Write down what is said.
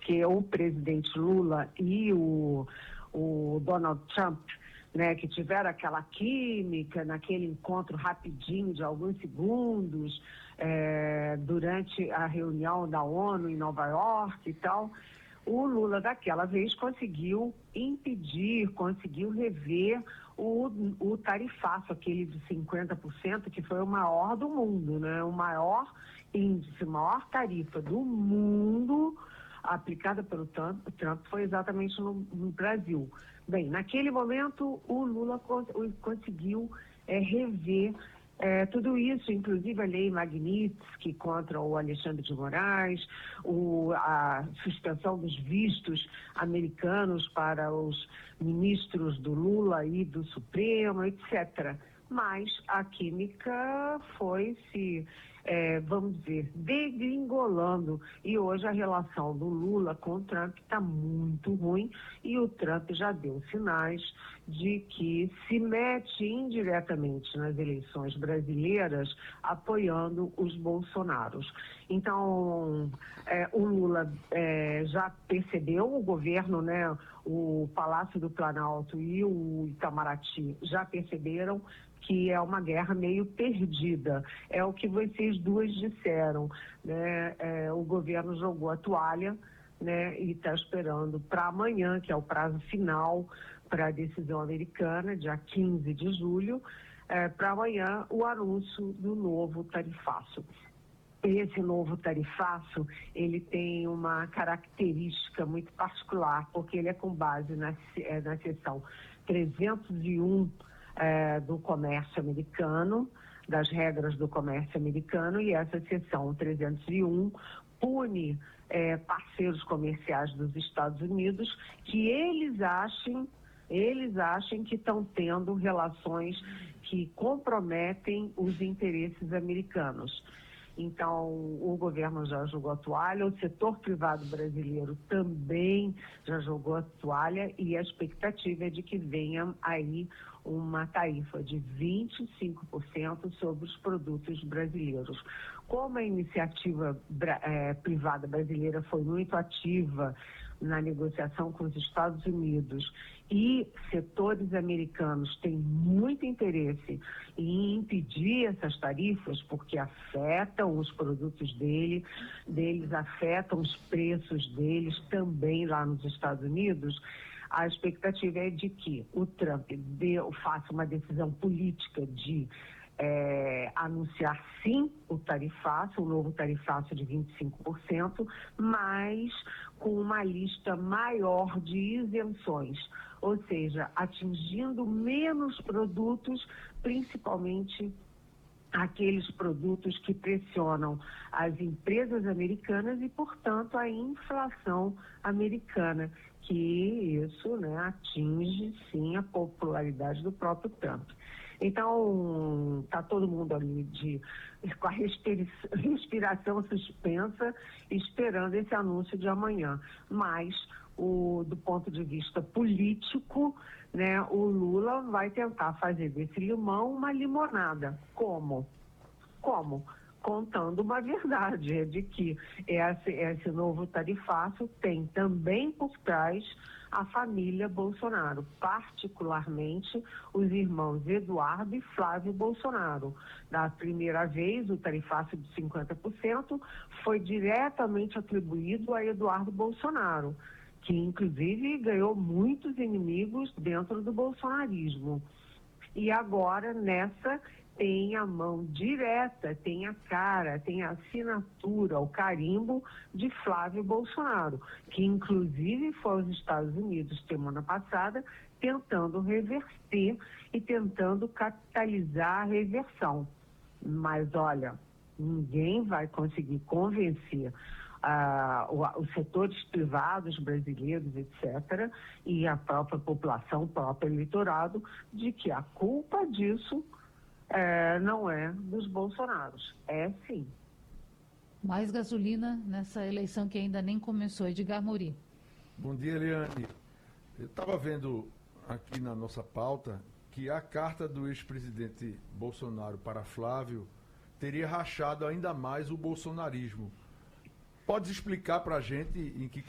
porque o presidente Lula e o Donald Trump, né, que tiveram aquela química naquele encontro rapidinho de alguns segundos, durante a reunião da ONU em Nova York e tal, o Lula daquela vez conseguiu impedir, conseguiu rever o tarifaço, aquele de 50%, que foi o maior do mundo, né? O maior índice, maior tarifa do mundo aplicada pelo Trump foi exatamente no Brasil. Bem, naquele momento o Lula conseguiu rever tudo isso, inclusive a lei Magnitsky contra o Alexandre de Moraes, a suspensão dos vistos americanos para os ministros do Lula e do Supremo, etc. Mas a química foi vamos dizer, degringolando. E hoje a relação do Lula com o Trump está muito ruim e o Trump já deu sinais de que se mete indiretamente nas eleições brasileiras apoiando os Bolsonaros. Então, o Lula já percebeu, o governo, né, o Palácio do Planalto e o Itamaraty já perceberam que é uma guerra meio perdida. É o que vocês duas disseram, né? O governo jogou a toalha, né, e está esperando para amanhã, que é o prazo final para a decisão americana, dia 15 de julho, para amanhã o anúncio do novo tarifaço. Esse novo tarifaço, ele tem uma característica muito particular, porque ele é com base na seção 301 do comércio americano, das regras do comércio americano, e essa seção 301 pune parceiros comerciais dos Estados Unidos que eles achem que estão tendo relações que comprometem os interesses americanos. Então, o governo já jogou a toalha, o setor privado brasileiro também já jogou a toalha e a expectativa é de que venha aí uma tarifa de 25% sobre os produtos brasileiros. Como a iniciativa privada brasileira foi muito ativa na negociação com os Estados Unidos e setores americanos têm muito interesse em impedir essas tarifas porque afetam os produtos deles, afetam os preços deles também lá nos Estados Unidos, a expectativa é de que o Trump faça uma decisão política de anunciar sim o tarifaço, o novo tarifaço de 25%, mas com uma lista maior de isenções, ou seja, atingindo menos produtos, principalmente aqueles produtos que pressionam as empresas americanas e, portanto, a inflação americana, que isso, né, atinge sim a popularidade do próprio Trump. Então, está todo mundo ali com a respiração suspensa, esperando esse anúncio de amanhã. Mas, do ponto de vista político, né, o Lula vai tentar fazer desse limão uma limonada. Como? Contando uma verdade, de que esse novo tarifaço tem também por trás a família Bolsonaro, particularmente os irmãos Eduardo e Flávio Bolsonaro. Da primeira vez, o tarifaço de 50% foi diretamente atribuído a Eduardo Bolsonaro, que inclusive ganhou muitos inimigos dentro do bolsonarismo. E agora, nessa, tem a mão direta, tem a cara, tem a assinatura, o carimbo de Flávio Bolsonaro, que inclusive foi aos Estados Unidos semana passada tentando reverter e tentando capitalizar a reversão. Mas olha, ninguém vai conseguir convencer os setores privados brasileiros, etc., e a própria população, o próprio eleitorado, de que a culpa disso não é dos Bolsonaros, é sim. Mais gasolina nessa eleição que ainda nem começou. Edgar Muri. Bom dia, Eliane. Eu estava vendo aqui na nossa pauta que a carta do ex-presidente Bolsonaro para Flávio teria rachado ainda mais o bolsonarismo. Pode explicar para a gente em que